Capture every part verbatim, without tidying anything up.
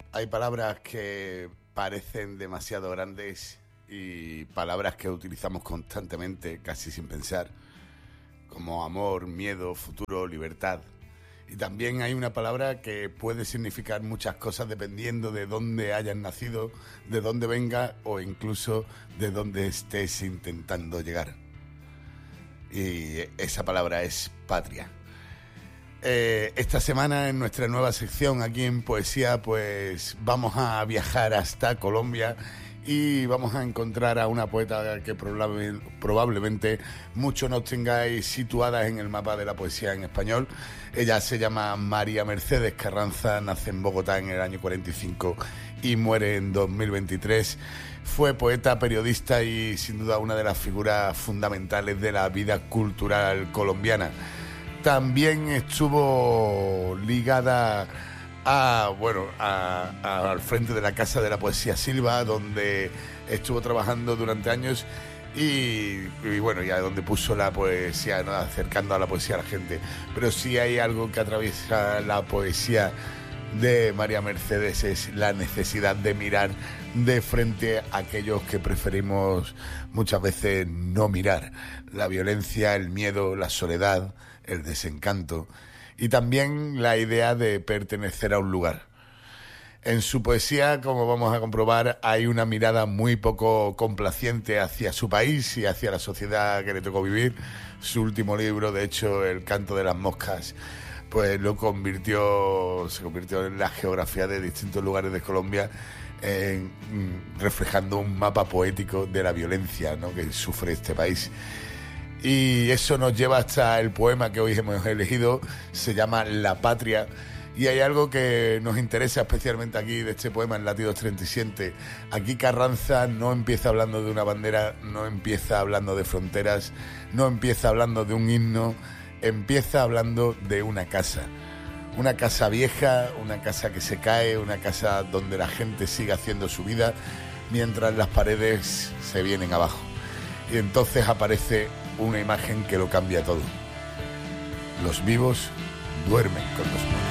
Hay palabras que parecen demasiado grandes y palabras que utilizamos constantemente, casi sin pensar, como amor, miedo, futuro, libertad. Y también hay una palabra que puede significar muchas cosas dependiendo de dónde hayas nacido, de dónde vengas o incluso de dónde estés intentando llegar. Y esa palabra es patria. Eh, esta semana en nuestra nueva sección aquí en Poesía, pues vamos a viajar hasta Colombia y vamos a encontrar a una poeta que probable, probablemente muchos no tengáis situadas en el mapa de la poesía en español. Ella se llama María Mercedes Carranza, nace en Bogotá en el año cuarenta y cinco y muere en dos mil veintitrés. Fue poeta, periodista y sin duda una de las figuras fundamentales de la vida cultural colombiana. También estuvo ligada a, bueno, a, a, al frente de la Casa de la Poesía Silva, donde estuvo trabajando durante años y, y bueno, ya donde puso la poesía, ¿no?, acercando a la poesía a la gente. Pero sí hay algo que atraviesa la poesía de María Mercedes, es la necesidad de mirar de frente a aquellos que preferimos muchas veces no mirar. La violencia, el miedo, la soledad, el desencanto y también la idea de pertenecer a un lugar. En su poesía, como vamos a comprobar, hay una mirada muy poco complaciente hacia su país y hacia la sociedad que le tocó vivir. Su último libro, de hecho, El canto de las moscas, pues lo convirtió, se convirtió en la geografía de distintos lugares de Colombia, en, reflejando un mapa poético de la violencia, ¿no?, que sufre este país. Y eso nos lleva hasta el poema que hoy hemos elegido, se llama La Patria, y hay algo que nos interesa especialmente aquí de este poema en Latidos treinta y siete. Aquí Carranza no empieza hablando de una bandera, no empieza hablando de fronteras, no empieza hablando de un himno, empieza hablando de una casa. Una casa vieja, una casa que se cae, una casa donde la gente sigue haciendo su vida mientras las paredes se vienen abajo. Y entonces aparece una imagen que lo cambia todo. Los vivos duermen con los muertos.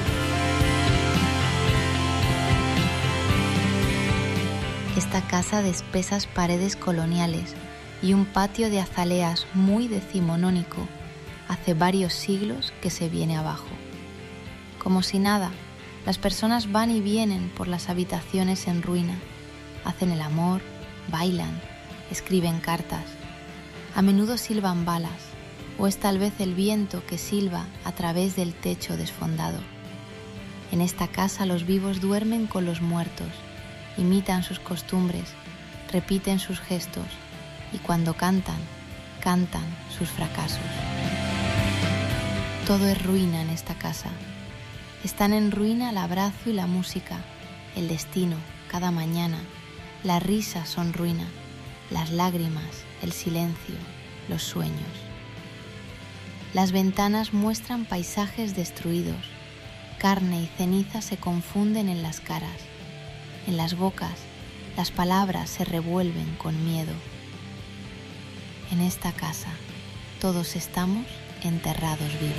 Esta casa de espesas paredes coloniales y un patio de azaleas muy decimonónico hace varios siglos que se viene abajo. Como si nada, las personas van y vienen por las habitaciones en ruina, hacen el amor, bailan, escriben cartas. A menudo silban balas, o es tal vez el viento que silba a través del techo desfondado. En esta casa los vivos duermen con los muertos, imitan sus costumbres, repiten sus gestos y cuando cantan, cantan sus fracasos. Todo es ruina en esta casa. Están en ruina el abrazo y la música, el destino, cada mañana. Las risas son ruina, las lágrimas, el silencio, los sueños. Las ventanas muestran paisajes destruidos. Carne y ceniza se confunden en las caras. En las bocas, las palabras se revuelven con miedo. En esta casa, todos estamos enterrados vivos.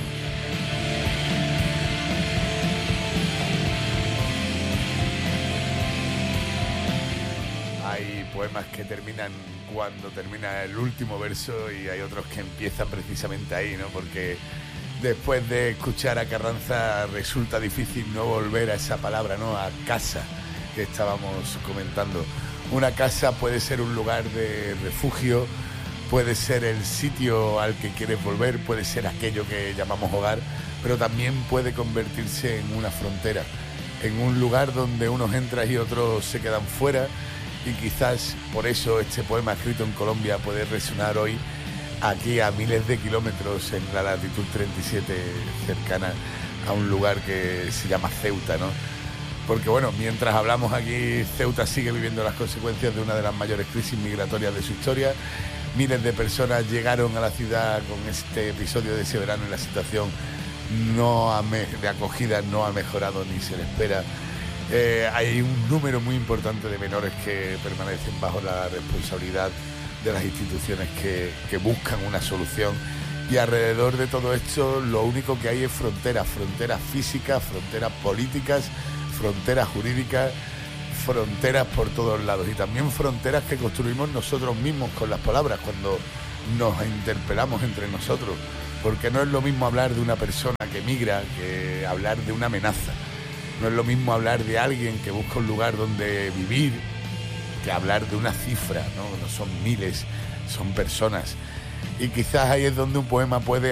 Hay poemas que terminan cuando termina el último verso y hay otros que empiezan precisamente ahí, ¿no? Porque después de escuchar a Carranza resulta difícil no volver a esa palabra, ¿no?, a casa, que estábamos comentando. Una casa puede ser un lugar de refugio, puede ser el sitio al que quieres volver, puede ser aquello que llamamos hogar, pero también puede convertirse en una frontera, en un lugar donde unos entran y otros se quedan fuera. Y quizás por eso este poema escrito en Colombia puede resonar hoy aquí a miles de kilómetros en la latitud treinta y siete, cercana a un lugar que se llama Ceuta, ¿no? Porque bueno, mientras hablamos aquí, Ceuta sigue viviendo las consecuencias de una de las mayores crisis migratorias de su historia. Miles de personas llegaron a la ciudad con este episodio de ese verano y la situación no ha me- de acogida no ha mejorado ni se le espera. Eh, hay un número muy importante de menores que permanecen bajo la responsabilidad de las instituciones que, que buscan una solución y alrededor de todo esto lo único que hay es fronteras, fronteras físicas, fronteras políticas, fronteras jurídicas, fronteras por todos lados y también fronteras que construimos nosotros mismos con las palabras cuando nos interpelamos entre nosotros, porque no es lo mismo hablar de una persona que migra que hablar de una amenaza, no es lo mismo hablar de alguien que busca un lugar donde vivir que hablar de una cifra, ¿no? No son miles, son personas, y quizás ahí es donde un poema puede